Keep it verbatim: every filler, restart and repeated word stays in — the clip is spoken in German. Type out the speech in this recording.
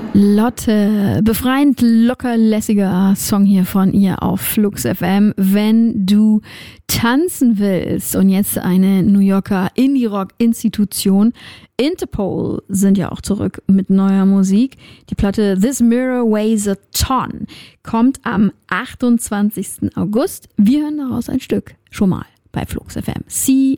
Lotte, befreiend lockerlässiger Song hier von ihr auf Flux F M, wenn du tanzen willst. Und jetzt eine New Yorker Indie-Rock-Institution, Interpol, sind ja auch zurück mit neuer Musik. Die Platte This Mirror Weighs a Ton kommt am achtundzwanzigsten August. Wir hören daraus ein Stück schon mal bei Flux F M. See